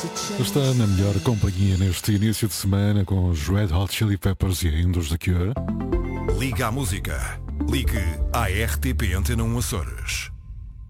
Está na melhor companhia neste início de semana com os Red Hot Chili Peppers e ainda os The Cure. Liga à música. Ligue à RTP Antena 1 Açores.